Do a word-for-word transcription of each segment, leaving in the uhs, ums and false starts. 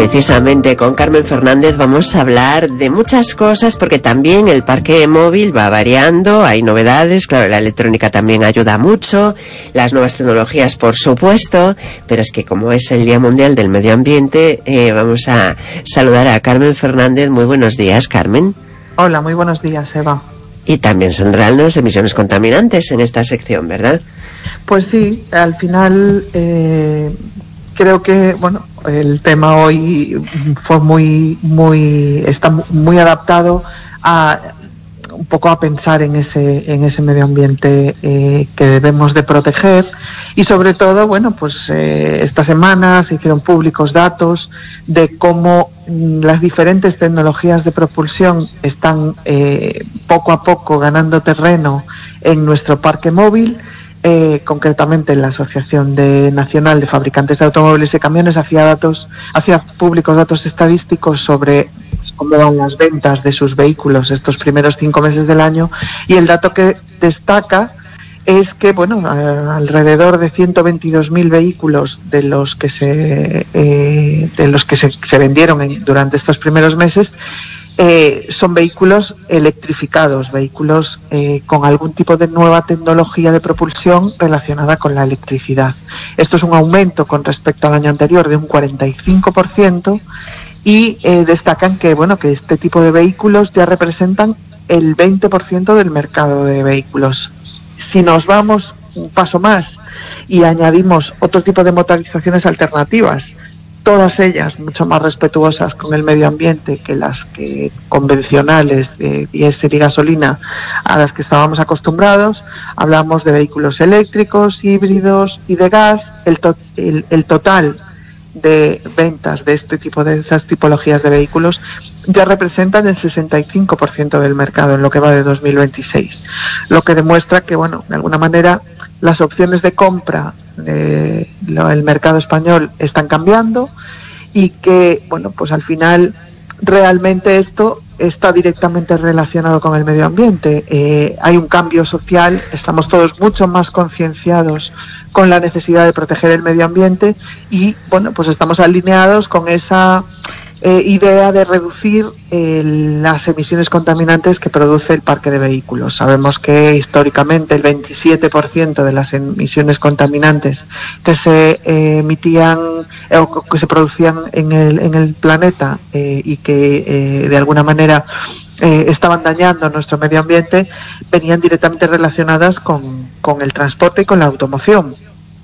precisamente con Carmen Fernández vamos a hablar de muchas cosas, porque también el parque móvil va variando, hay novedades, claro, la electrónica también ayuda mucho, las nuevas tecnologías por supuesto, pero es que como es el Día Mundial del Medio Ambiente, eh, vamos a saludar a Carmen Fernández. Muy buenos días, Carmen. Hola, muy buenos días, Eva. Y también saldrán las emisiones contaminantes en esta sección, ¿verdad? Pues sí, al final eh, creo que, bueno, el tema hoy fue muy, muy, está muy adaptado a un poco a pensar en ese, en ese medio ambiente eh, que debemos de proteger, y sobre todo, bueno, pues eh, esta semana se hicieron públicos datos de cómo las diferentes tecnologías de propulsión están eh, poco a poco ganando terreno en nuestro parque móvil. Eh, concretamente en la Asociación de Nacional de Fabricantes de Automóviles y Camiones hacía datos, hacía públicos datos estadísticos sobre cómo van las ventas de sus vehículos estos primeros cinco meses del año, y el dato que destaca es que, bueno, alrededor de ciento veintidós mil vehículos de los que se eh, de los que se, se vendieron en, durante estos primeros meses eh, son vehículos electrificados, vehículos eh, con algún tipo de nueva tecnología de propulsión relacionada con la electricidad. Esto es un aumento con respecto al año anterior de un cuarenta y cinco por ciento, y eh, destacan que, bueno, que este tipo de vehículos ya representan el veinte por ciento del mercado de vehículos. Si nos vamos un paso más y añadimos otro tipo de motorizaciones alternativas, todas ellas mucho más respetuosas con el medio ambiente que las que convencionales de diésel y gasolina a las que estábamos acostumbrados, hablamos de vehículos eléctricos, híbridos y de gas. El, to el, el total de ventas de este tipo de esas tipologías de vehículos ya representan el sesenta y cinco por ciento del mercado en lo que va de dos mil veintiséis, lo que demuestra que, bueno, de alguna manera las opciones de compra del eh, mercado español están cambiando, y que, bueno, pues al final realmente esto está directamente relacionado con el medio ambiente. Eh, hay un cambio social, estamos todos mucho más concienciados con la necesidad de proteger el medio ambiente, y, bueno, pues estamos alineados con esa Eh, idea de reducir eh, las emisiones contaminantes que produce el parque de vehículos. Sabemos que históricamente el veintisiete por ciento de las emisiones contaminantes que se eh, emitían eh, o que se producían en el, en el planeta eh, y que eh, de alguna manera eh, estaban dañando nuestro medio ambiente venían directamente relacionadas con, con el transporte y con la automoción.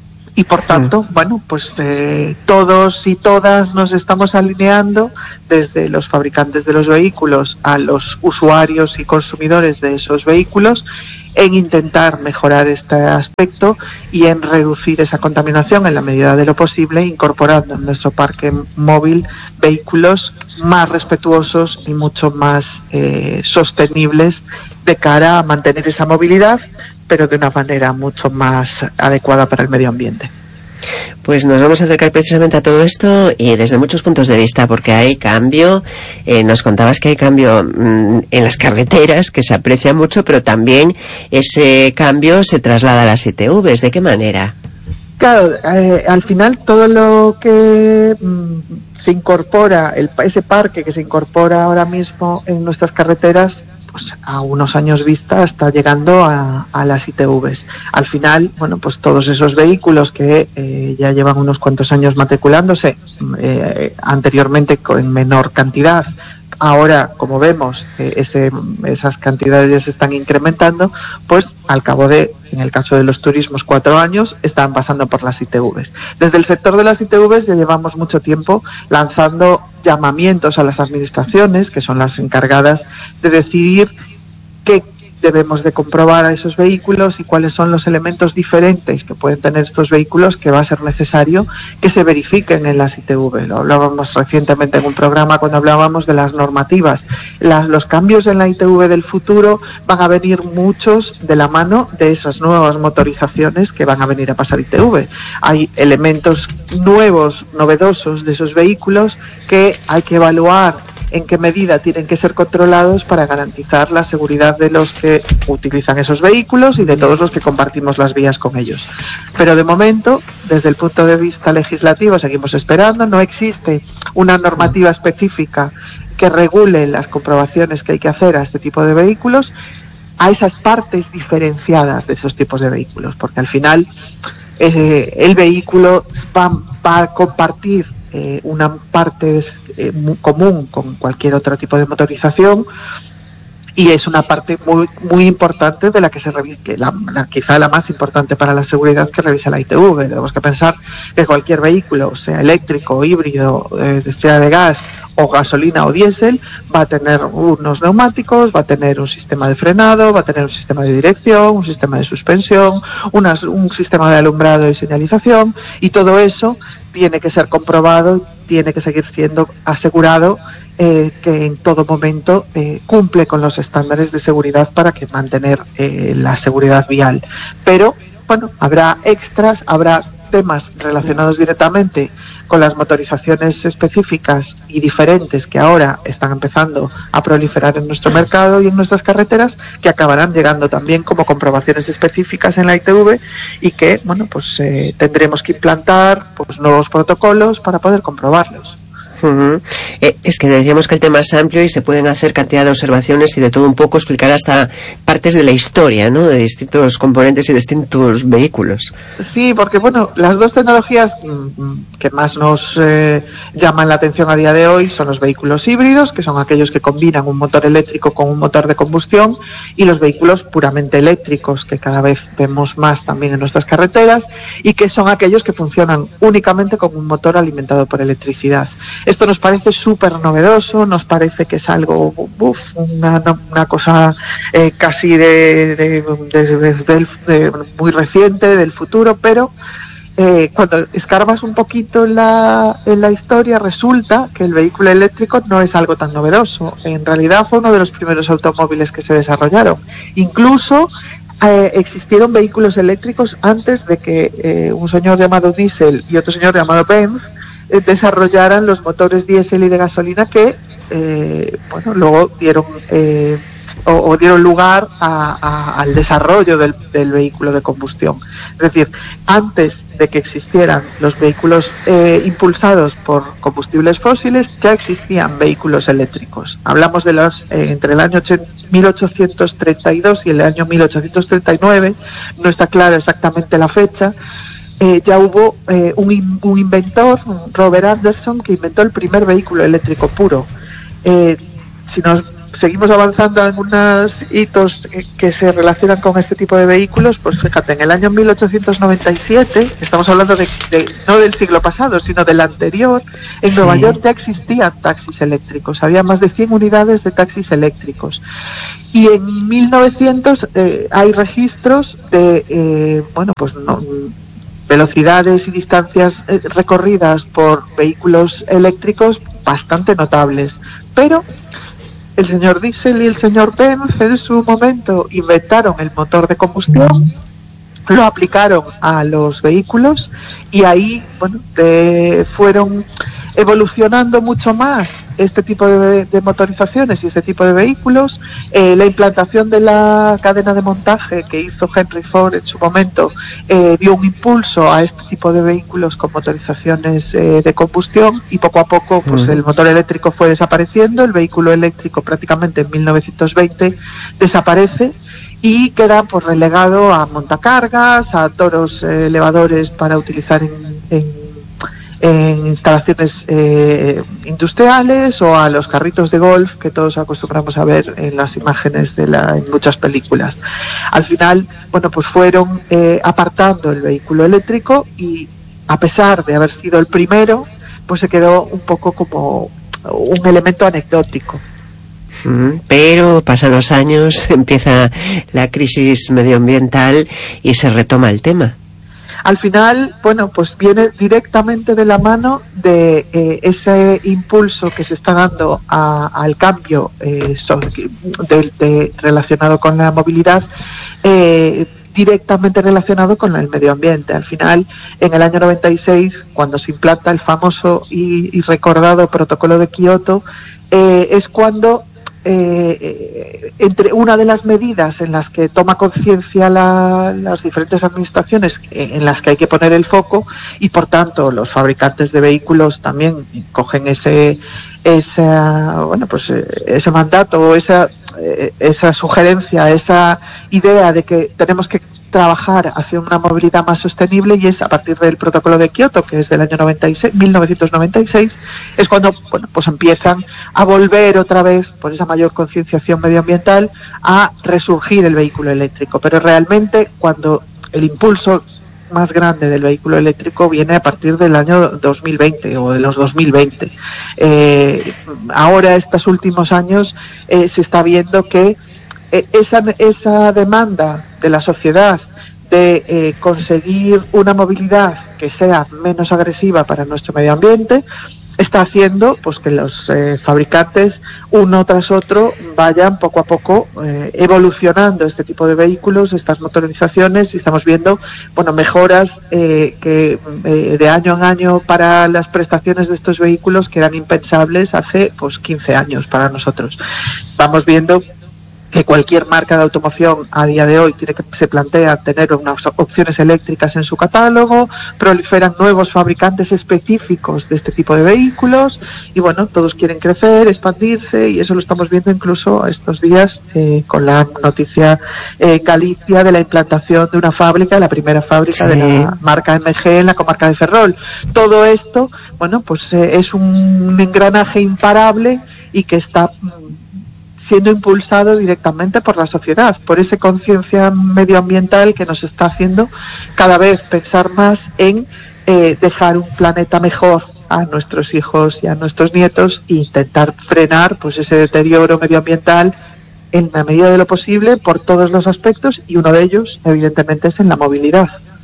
Y por tanto, bueno, pues eh, todos y todas nos estamos alineando, desde los fabricantes de los vehículos a los usuarios y consumidores de esos vehículos, en intentar mejorar este aspecto y en reducir esa contaminación en la medida de lo posible, incorporando en nuestro parque móvil vehículos más respetuosos y mucho más eh, sostenibles de cara a mantener esa movilidad, pero de una manera mucho más adecuada para el medio ambiente. Pues nos vamos a acercar precisamente a todo esto, y desde muchos puntos de vista, porque hay cambio. Eh, nos contabas que hay cambio mmm, en las carreteras, que se aprecia mucho, pero también ese cambio se traslada a las I T Vs. ¿De qué manera? Claro, eh, al final todo lo que mmm, se incorpora, el, ese parque que se incorpora ahora mismo en nuestras carreteras, pues a unos años vista está llegando a, a las I T Vs. Al final, bueno, pues todos esos vehículos que eh, ya llevan unos cuantos años matriculándose, eh, anteriormente en menor cantidad, ahora, como vemos, eh, ese, esas cantidades ya se están incrementando, pues al cabo de, en el caso de los turismos, cuatro años, están pasando por las I T Vs. Desde el sector de las I T Vs ya llevamos mucho tiempo lanzando llamamientos a las administraciones, que son las encargadas de decidir qué debemos de comprobar a esos vehículos y cuáles son los elementos diferentes que pueden tener estos vehículos que va a ser necesario que se verifiquen en las I T V. Lo hablábamos recientemente en un programa cuando hablábamos de las normativas. Las, los cambios en la I T V del futuro van a venir muchos de la mano de esas nuevas motorizaciones que van a venir a pasar I T V. Hay elementos nuevos, novedosos de esos vehículos que hay que evaluar en qué medida tienen que ser controlados para garantizar la seguridad de los que utilizan esos vehículos y de todos los que compartimos las vías con ellos. Pero de momento, desde el punto de vista legislativo, seguimos esperando. No existe una normativa específica que regule las comprobaciones que hay que hacer a este tipo de vehículos, a esas partes diferenciadas de esos tipos de vehículos, porque al final eh, el vehículo va, va a compartir Eh, una parte eh, muy común con cualquier otro tipo de motorización, y es una parte muy muy importante de la que se revise, la, la, quizá la más importante para la seguridad que revisa la I T V. Tenemos que pensar que cualquier vehículo, sea eléctrico, híbrido, eh, sea de gas o gasolina o diésel, va a tener unos neumáticos, va a tener un sistema de frenado, va a tener un sistema de dirección, un sistema de suspensión, unas, un sistema de alumbrado y señalización, y todo eso tiene que ser comprobado, tiene que seguir siendo asegurado eh, que en todo momento eh, cumple con los estándares de seguridad para que mantener eh, la seguridad vial. Pero, bueno, habrá extras, habrá temas relacionados directamente con las motorizaciones específicas y diferentes que ahora están empezando a proliferar en nuestro mercado y en nuestras carreteras, que acabarán llegando también como comprobaciones específicas en la I T V, y que, bueno, pues eh, tendremos que implantar pues nuevos protocolos para poder comprobarlos. Uh-huh. Eh, es que decíamos que el tema es amplio y se pueden hacer cantidad de observaciones y de todo un poco, explicar hasta partes de la historia, ¿no?, de distintos componentes y distintos vehículos. Sí, porque bueno, las dos tecnologías que más nos eh, llaman la atención a día de hoy son los vehículos híbridos, que son aquellos que combinan un motor eléctrico con un motor de combustión, y los vehículos puramente eléctricos, que cada vez vemos más también en nuestras carreteras, y que son aquellos que funcionan únicamente con un motor alimentado por electricidad. Esto nos parece súper novedoso, nos parece que es algo, uf, una, una cosa eh, casi de, de, de, de, de, de muy reciente, del futuro, pero eh, cuando escarbas un poquito en la, en la historia, resulta que el vehículo eléctrico no es algo tan novedoso. En realidad fue uno de los primeros automóviles que se desarrollaron. Incluso eh, existieron vehículos eléctricos antes de que eh, un señor llamado Diesel y otro señor llamado Benz desarrollaran los motores diésel y de gasolina que eh, bueno luego dieron eh, o, o dieron lugar a, a, al desarrollo del, del vehículo de combustión. Es decir, antes de que existieran los vehículos eh, impulsados por combustibles fósiles, ya existían vehículos eléctricos. Hablamos de los eh, entre el año mil ochocientos treinta y dos y el año mil ochocientos treinta y nueve, no está clara exactamente la fecha. Eh, ya hubo eh, un, in, un inventor, Robert Anderson, que inventó el primer vehículo eléctrico puro. Eh, si nos seguimos avanzando en algunos hitos que, que se relacionan con este tipo de vehículos, pues fíjate, en el año mil ochocientos noventa y siete, estamos hablando de, de no del siglo pasado, sino del anterior, en sí. Nueva York ya existían taxis eléctricos, había más de cien unidades de taxis eléctricos. Y en mil novecientos eh, hay registros de, eh, bueno, pues no... velocidades y distancias eh, recorridas por vehículos eléctricos bastante notables. Pero el señor Diesel y el señor Benz en su momento inventaron el motor de combustión, lo aplicaron a los vehículos, y ahí bueno eh, fueron evolucionando mucho más este tipo de, de motorizaciones y este tipo de vehículos. Eh, la implantación de la cadena de montaje que hizo Henry Ford en su momento eh, dio un impulso a este tipo de vehículos con motorizaciones eh, de combustión, y poco a poco pues mm. el motor eléctrico fue desapareciendo, el vehículo eléctrico prácticamente en mil novecientos veinte desaparece y queda pues relegado a montacargas, a toros eh, elevadores para utilizar en, en en instalaciones eh, industriales, o a los carritos de golf que todos acostumbramos a ver en las imágenes de la, en muchas películas. Al final, bueno, pues fueron eh, apartando el vehículo eléctrico, y a pesar de haber sido el primero, pues se quedó un poco como un elemento anecdótico. Pero pasan los años, empieza la crisis medioambiental y se retoma el tema. Al final, bueno, pues viene directamente de la mano de eh, ese impulso que se está dando a, al cambio eh, sobre, de, de, relacionado con la movilidad, eh, directamente relacionado con el medio ambiente. Al final, en el año noventa y seis, cuando se implanta el famoso y, y recordado Protocolo de Kioto, eh, es cuando Eh, entre una de las medidas en las que toma conciencia la, las diferentes administraciones en las que hay que poner el foco, y por tanto los fabricantes de vehículos también cogen ese esa bueno pues ese mandato, esa esa sugerencia, esa idea de que tenemos que trabajar hacia una movilidad más sostenible, y es a partir del Protocolo de Kioto, que es del año noventa y seis, mil novecientos noventa y seis, es cuando bueno pues empiezan a volver otra vez, por esa mayor concienciación medioambiental, a resurgir el vehículo eléctrico. Pero realmente cuando el impulso más grande del vehículo eléctrico viene a partir del año dos mil veinte o de los dos mil veinte. Eh, ahora, estos últimos años, eh, se está viendo que eh, esa, esa demanda de la sociedad de eh, conseguir una movilidad que sea menos agresiva para nuestro medio ambiente está haciendo pues que los eh, fabricantes, uno tras otro, vayan poco a poco eh, evolucionando este tipo de vehículos, estas motorizaciones, y estamos viendo bueno mejoras eh, que eh, de año en año para las prestaciones de estos vehículos que eran impensables hace pues quince años para nosotros. Estamos viendo que cualquier marca de automoción a día de hoy tiene que se plantea tener unas opciones eléctricas en su catálogo, proliferan nuevos fabricantes específicos de este tipo de vehículos, y bueno, todos quieren crecer, expandirse, y eso lo estamos viendo incluso estos días eh, con la noticia en eh, Galicia de la implantación de una fábrica, la primera fábrica sí. de la marca M G en la comarca de Ferrol. Todo esto, bueno, pues eh, es un engranaje imparable y que está siendo impulsado directamente por la sociedad, por esa conciencia medioambiental que nos está haciendo cada vez pensar más en eh, dejar un planeta mejor a nuestros hijos y a nuestros nietos, e intentar frenar pues ese deterioro medioambiental en la medida de lo posible por todos los aspectos, y uno de ellos evidentemente es en la movilidad.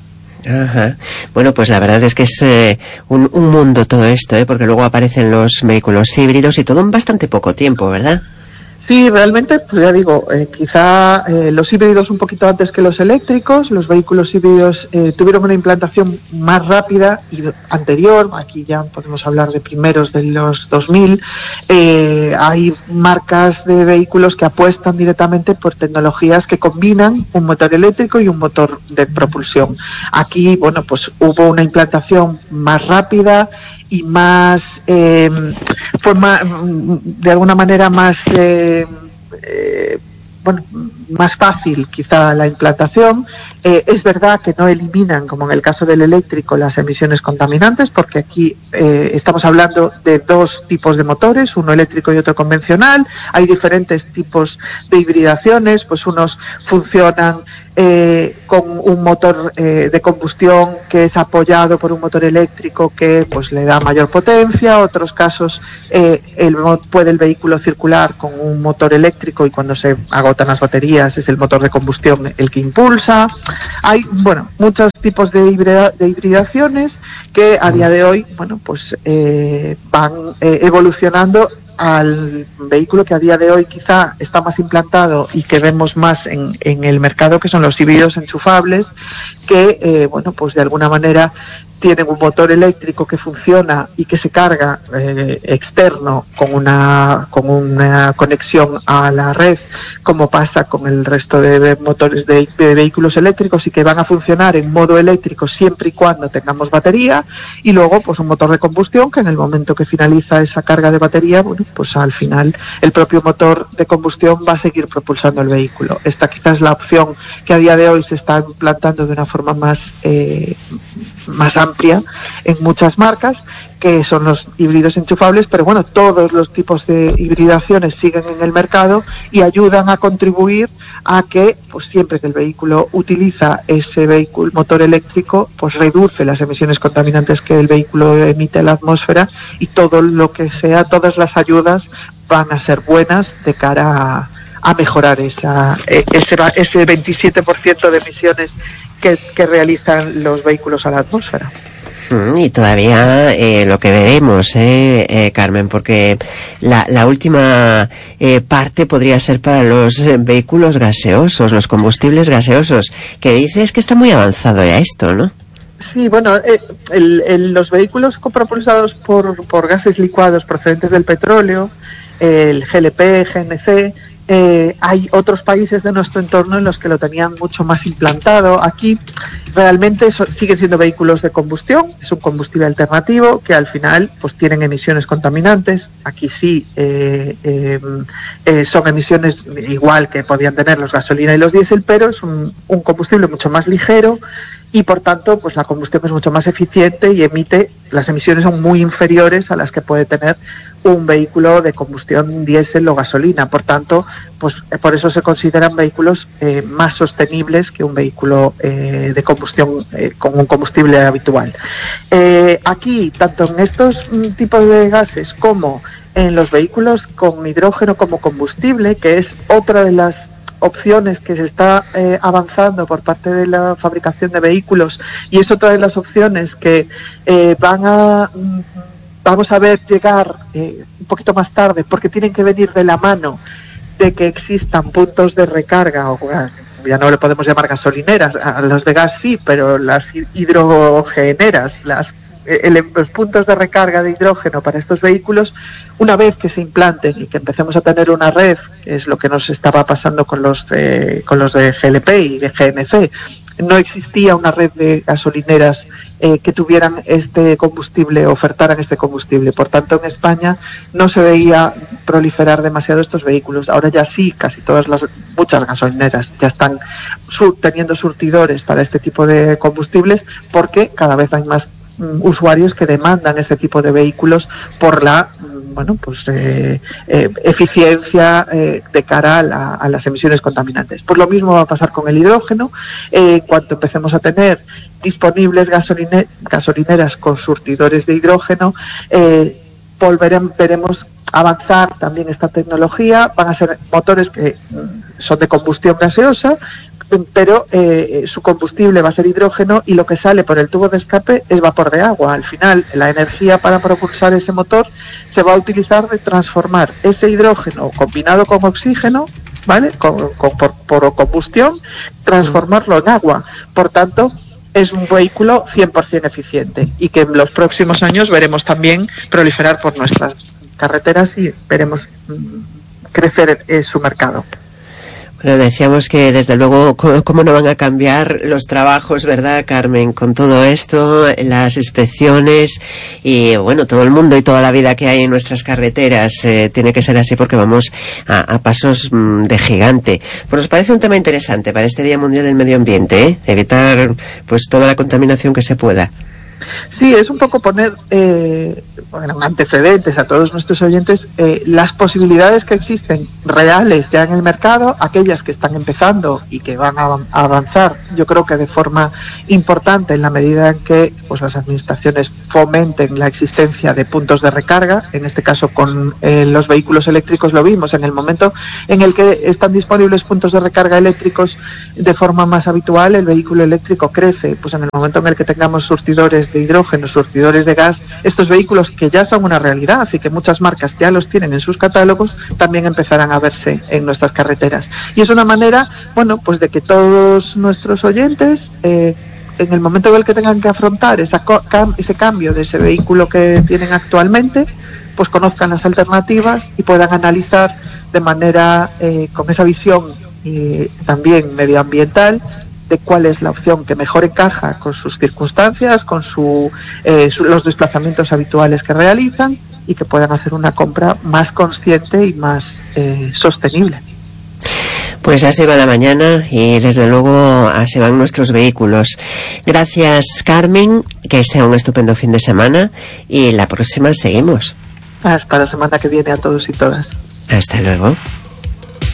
Ajá. Bueno, pues la verdad es que es eh, un, un mundo todo esto, ¿eh? Porque luego aparecen los vehículos híbridos y todo en bastante poco tiempo, ¿verdad? Sí, realmente, pues ya digo, eh, quizá eh, los híbridos un poquito antes que los eléctricos. Los vehículos híbridos eh, tuvieron una implantación más rápida y anterior. Aquí ya podemos hablar de primeros de los dos mil. Eh, hay marcas de vehículos que apuestan directamente por tecnologías que combinan un motor eléctrico y un motor de propulsión. Aquí, bueno, pues hubo una implantación más rápida y más eh, fue más, de alguna manera más eh, eh, bueno, más fácil quizá la implantación. Eh, es verdad que no eliminan, como en el caso del eléctrico, las emisiones contaminantes, porque aquí eh, estamos hablando de dos tipos de motores, uno eléctrico y otro convencional. Hay diferentes tipos de hibridaciones, pues unos funcionan Eh, con un motor eh, de combustión que es apoyado por un motor eléctrico que pues le da mayor potencia. Otros casos eh, el, puede el vehículo circular con un motor eléctrico, y cuando se agotan las baterías es el motor de combustión el que impulsa. Hay bueno muchos tipos de, hibrida, de hibridaciones que a día de hoy bueno pues eh, van eh, evolucionando al vehículo que a día de hoy quizá está más implantado y que vemos más en, en el mercado, que son los híbridos enchufables, que eh, bueno pues de alguna manera tienen un motor eléctrico que funciona y que se carga eh, externo con una con una conexión a la red, como pasa con el resto de motores de, de vehículos eléctricos, y que van a funcionar en modo eléctrico siempre y cuando tengamos batería. Y luego pues un motor de combustión que en el momento que finaliza esa carga de batería, bueno, pues al final el propio motor de combustión va a seguir propulsando el vehículo. Esta quizás es la opción que a día de hoy se está implantando de una forma más eh, más amplia en muchas marcas, que son los híbridos enchufables. Pero bueno, todos los tipos de hibridaciones siguen en el mercado y ayudan a contribuir a que pues siempre que el vehículo utiliza ese vehículo motor eléctrico, pues reduce las emisiones contaminantes que el vehículo emite a la atmósfera, y todo lo que sea, todas las ayudas van a ser buenas de cara a, a mejorar esa, ese, ese veintisiete por ciento de emisiones que, que realizan los vehículos a la atmósfera. Y todavía eh, lo que veremos, eh, eh, Carmen, porque la, la última eh, parte podría ser para los eh, vehículos gaseosos, los combustibles gaseosos, que dices que está muy avanzado ya esto, ¿no? Sí, bueno, eh, el, el, los vehículos propulsados por, por gases licuados procedentes del petróleo, eh, el G L P, G N C, eh, hay otros países de nuestro entorno en los que lo tenían mucho más implantado. Aquí realmente so, siguen siendo vehículos de combustión, es un combustible alternativo que al final pues tienen emisiones contaminantes. Aquí sí eh, eh, eh, son emisiones igual que podían tener los gasolina y los diésel, pero es un, un combustible mucho más ligero y por tanto pues la combustión es mucho más eficiente y emite, las emisiones son muy inferiores a las que puede tener un vehículo de combustión diésel o gasolina. Por tanto, pues por eso se consideran vehículos eh, más sostenibles que un vehículo eh, de combustión eh, con un combustible habitual. Eh, aquí, tanto en estos mm, tipos de gases como en los vehículos con hidrógeno como combustible, que es otra de las opciones que se está eh, avanzando por parte de la fabricación de vehículos, y es otra de las opciones que eh, van a mm, vamos a ver llegar eh, un poquito más tarde, porque tienen que venir de la mano de que existan puntos de recarga, o ya no le podemos llamar gasolineras, a los de gas sí, pero las hidrogeneras, las el, los puntos de recarga de hidrógeno para estos vehículos, una vez que se implanten y que empecemos a tener una red, que es lo que nos estaba pasando con los de, con los de G L P y de G N C, no existía una red de gasolineras eh, que tuvieran este combustible, ofertaran este combustible. Por tanto, en España no se veía proliferar demasiado estos vehículos. Ahora ya sí, casi todas las, muchas gasolineras ya están sur, teniendo surtidores para este tipo de combustibles, porque cada vez hay más mm, usuarios que demandan este tipo de vehículos por la bueno, pues eh, eh, eficiencia eh, de cara a, la, a las emisiones contaminantes. Pues lo mismo va a pasar con el hidrógeno. Eh, en cuanto empecemos a tener disponibles gasoline, gasolineras con surtidores de hidrógeno, eh, volveremos, veremos avanzar también esta tecnología. Van a ser motores que mm, son de combustión gaseosa, pero eh, su combustible va a ser hidrógeno y lo que sale por el tubo de escape es vapor de agua. Al final, la energía para propulsar ese motor se va a utilizar de transformar ese hidrógeno combinado con oxígeno, ¿vale? Con, con, por, por combustión, transformarlo en agua. Por tanto, es un vehículo cien por ciento eficiente y que en los próximos años veremos también proliferar por nuestras carreteras y veremos mmm, crecer eh, su mercado. Bueno, decíamos que desde luego cómo no van a cambiar los trabajos, ¿verdad, Carmen? Con todo esto, las inspecciones y bueno, todo el mundo y toda la vida que hay en nuestras carreteras eh, tiene que ser así porque vamos a, a pasos mmm, de gigante. Pues nos parece un tema interesante para este Día Mundial del Medio Ambiente, ¿eh? Evitar pues toda la contaminación que se pueda. Sí, es un poco poner eh, bueno, antecedentes a todos nuestros oyentes, eh, las posibilidades que existen reales ya en el mercado, aquellas que están empezando y que van a, a avanzar, yo creo que de forma importante en la medida en que pues las administraciones fomenten la existencia de puntos de recarga. En este caso con eh, los vehículos eléctricos lo vimos, en el momento en el que están disponibles puntos de recarga eléctricos de forma más habitual, el vehículo eléctrico crece. Pues en el momento en el que tengamos surtidores de hidrógeno, surtidores de gas, estos vehículos que ya son una realidad y que muchas marcas ya los tienen en sus catálogos, también empezarán a verse en nuestras carreteras. Y es una manera, bueno, pues de que todos nuestros oyentes, eh, en el momento en el que tengan que afrontar esa cam ese cambio de ese vehículo que tienen actualmente, pues conozcan las alternativas y puedan analizar de manera, eh, con esa visión eh, también medioambiental, de cuál es la opción que mejor encaja con sus circunstancias, con su, eh, su, los desplazamientos habituales que realizan, y que puedan hacer una compra más consciente y más eh, sostenible. Pues así va la mañana y desde luego así van nuestros vehículos. Gracias, Carmen, que sea un estupendo fin de semana y la próxima seguimos. Hasta la semana que viene a todos y todas. Hasta luego.